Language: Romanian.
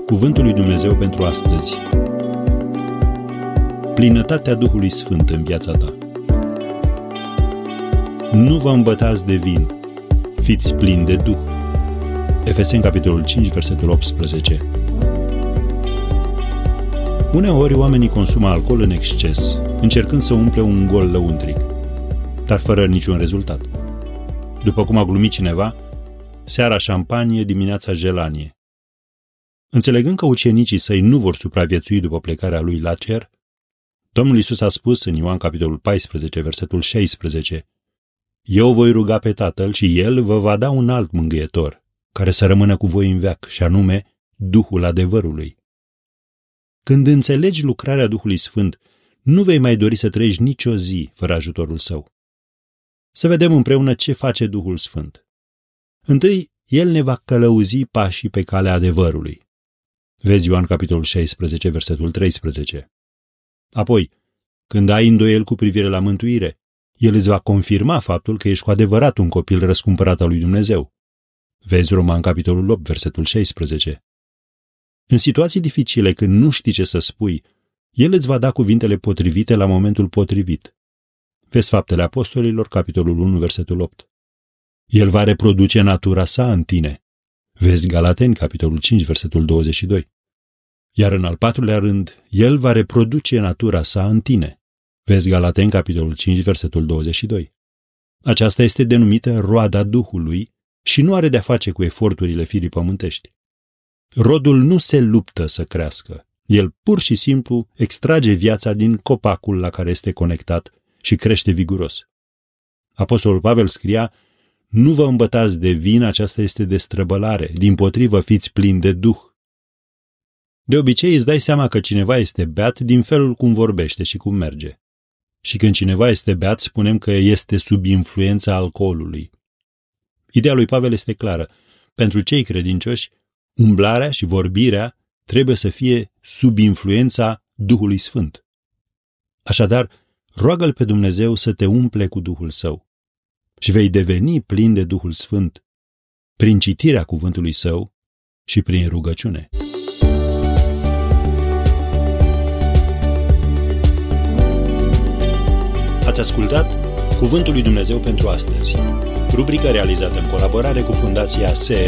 Cuvântul lui Dumnezeu pentru astăzi. Plinătatea Duhului Sfânt în viața ta. Nu vă îmbătați de vin, fiți plini de Duh. Efeseni, capitolul 5, versetul 18. Uneori oamenii consumă alcool în exces, încercând să umple un gol lăuntric, dar fără niciun rezultat. După cum a glumit cineva, seara șampanie, dimineața gelanie. Înțelegând că ucenicii săi nu vor supraviețui după plecarea lui la cer, Domnul Iisus a spus în Ioan capitolul 14, versetul 16: Eu voi ruga pe Tatăl și El vă va da un alt mângâietor, care să rămână cu voi în veac, și anume Duhul adevărului. Când înțelegi lucrarea Duhului Sfânt, nu vei mai dori să trăiești nicio zi fără ajutorul Său. Să vedem împreună ce face Duhul Sfânt. Întâi, El ne va călăuzi pașii pe calea adevărului. Vezi Ioan capitolul 16, versetul 13. Apoi, când ai îndoieli cu privire la mântuire, El îți va confirma faptul că ești cu adevărat un copil răscumpărat al lui Dumnezeu. Vezi Roman capitolul 8, versetul 16. În situații dificile, când nu știi ce să spui, El îți va da cuvintele potrivite la momentul potrivit. Vezi Faptele Apostolilor, capitolul 1, versetul 8. El va reproduce natura sa în tine. Vezi Galateni, capitolul 5, versetul 22. Iar în al patrulea rând, El va reproduce natura sa în tine. Vezi Galateni, capitolul 5, versetul 22. Aceasta este denumită roada Duhului și nu are de-a face cu eforturile firii pământești. Rodul nu se luptă să crească. El pur și simplu extrage viața din copacul la care este conectat și crește viguros. Apostolul Pavel scria: Nu vă îmbătați de vin, aceasta este destrăbălare, dimpotrivă fiți plini de Duh. De obicei îți dai seama că cineva este beat din felul cum vorbește și cum merge. Și când cineva este beat, spunem că este sub influența alcoolului. Ideea lui Pavel este clară. Pentru cei credincioși, umblarea și vorbirea trebuie să fie sub influența Duhului Sfânt. Așadar, roagă-L pe Dumnezeu să te umple cu Duhul Său și vei deveni plin de Duhul Sfânt prin citirea cuvântului Său și prin rugăciune. Ați ascultat Cuvântul lui Dumnezeu pentru astăzi, rubrica realizată în colaborare cu Fundația SE